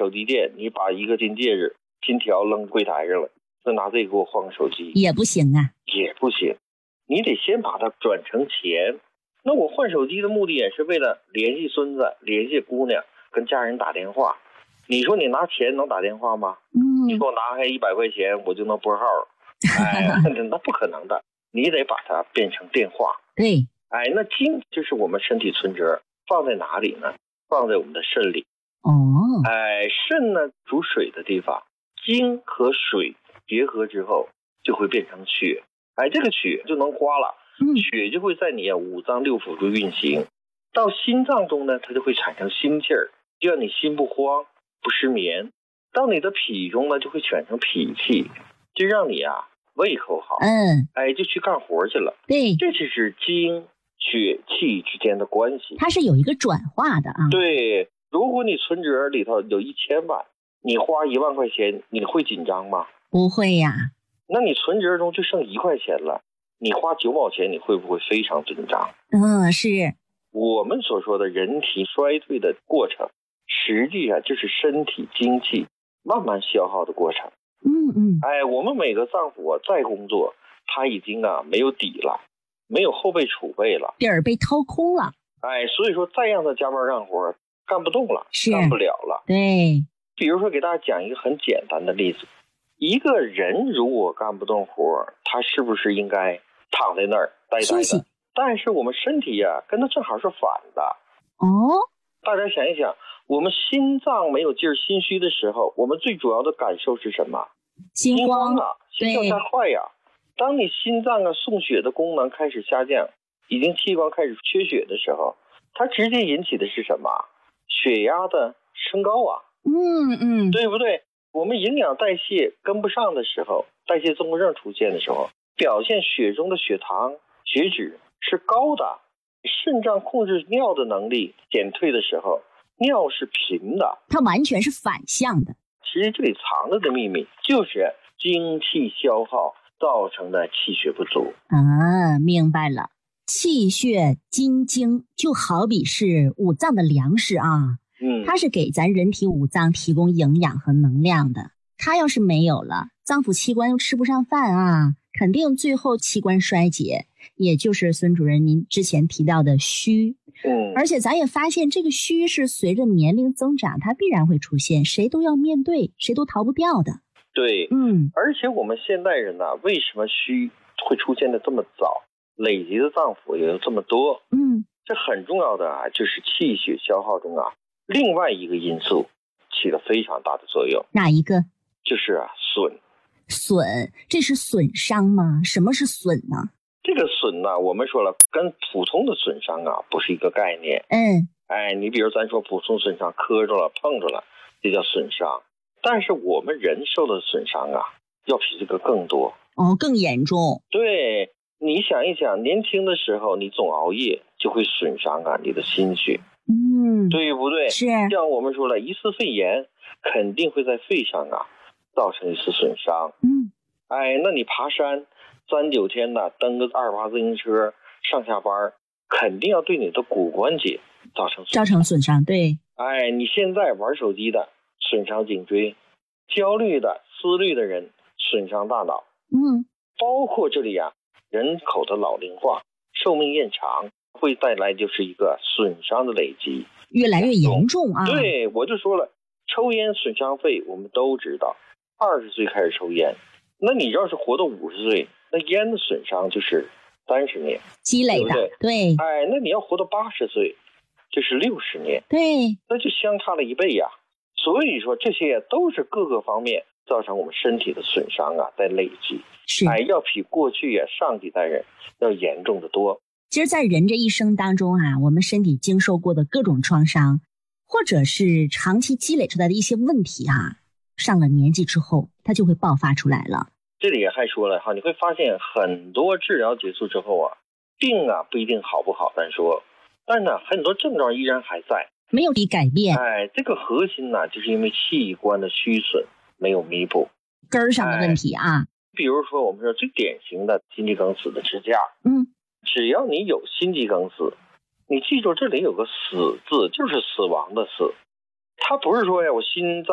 手机店，你把一个金戒指、金条扔柜台上了，再拿这个给我换个手机也不行啊， 也不行，你得先把它转成钱。那我换手机的目的也是为了联系孙子、联系姑娘，跟家人打电话。你说你拿钱能打电话吗？你给我拿开100块钱，我就能拨号。那不可能的，你得把它变成电话。 对， 那金就是我们身体存折，放在哪里呢？放在我们的肾里。肾呢主水的地方，金和水结合之后就会变成血。这个血就能花了，血就会在你五脏六腑中运行，到心脏中呢，它就会产生心气儿，就让你心不慌不失眠。到你的脾中呢，就会产生脾气，就让你胃口好，就去干活去了。 对， 这就是精血气之间的关系， 它是有一个转化的啊。 对，如果你存折里头有1000万，你花1万块钱，你会紧张吗？ 不会呀。 那你存折中就剩1块钱了，你花9毛钱，你会不会非常紧张？ 是。 我们所说的人体衰退的过程，实际上就是身体精气慢慢消耗的过程。我们每个脏腑再工作，它已经没有底了，没有后备储备了， 底儿被掏空了。 所以说再让他加班干活，干不动了，干不了了。 对， 比如说给大家讲一个很简单的例子，一个人如果干不动活，他是不是应该躺在那儿呆呆的？但是我们身体跟他正好是反的。大家想一想，我们心脏没有劲儿、心虚的时候，我们最主要的感受是什么？ 心慌心跳加快呀。当你心脏送血的功能开始下降，已经器官开始缺血的时候，它直接引起的是什么？血压的升高对不对？我们营养代谢跟不上的时候，代谢综合症出现的时候，表现血中的血糖、血脂是高的，肾脏控制尿的能力减退的时候，尿是平的， 它完全是反向的。 其实这里藏着的秘密就是精气消耗造成的气血不足。 明白了。气血金精就好比是五脏的粮食啊，它是给咱人体五脏提供营养和能量的。它要是没有了，脏腑器官又吃不上饭啊，肯定最后器官衰竭，也就是孙主任您之前提到的虚。而且咱也发现这个虚是随着年龄增长它必然会出现，谁都要面对，谁都逃不掉的。 对，而且我们现代人为什么虚会出现的这么早，累积的脏腑也有这么多？这很重要的就是气血消耗中另外一个因素起了非常大的作用。 哪一个？ 就是损，这是损伤吗？什么是损呢？ 这个损我们说了，跟普通的损伤不是一个概念。你比如咱说普通损伤，磕着了、碰着了，这叫损伤。但是我们人受的损伤要比这个更多， 更严重。 对，你想一想，年轻的时候你总熬夜，就会损伤你的心血，对不对？ 是。 像我们说了，一次肺炎肯定会在肺上造成一次损伤。那你爬山3、9天蹬个2把自行车上下班，肯定要对你的骨关节造成损伤。对。 你现在玩手机的损伤颈椎，焦虑的、思虑的人损伤大脑。包括这里人口的老龄化、寿命延长，会带来就是一个损伤的累积， 越来越严重对，我就说了，抽烟损伤肺，我们都知道，20岁开始抽烟，那你要是活到50岁，那烟的损伤就是30年积累的。对。 那你要活到80岁，就是60年。 对， 那就相差了1倍呀。所以说这些都是各个方面造成我们身体的损伤在累积。 是。 要比过去上几代人要严重的多。 其实在人这一生当中我们身体经受过的各种创伤，或者是长期积累出来的一些问题上了年纪之后它就会爆发出来了。 这里还说了你会发现很多治疗结束之后病不一定好不好单说，但是很多症状依然还在， 没有改变。 这个核心就是因为器官的虚损没有弥补， 根儿上的问题比如说我们说最典型的心肌梗死的支架，只要你有心肌梗死，你记住这里有个死字，就是死亡的死，它不是说我心脏